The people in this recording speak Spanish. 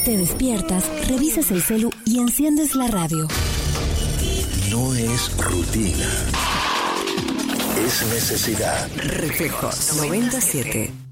Te despiertas, revisas el celu y enciendes la radio. No es rutina. Es necesidad. Reflejos 97.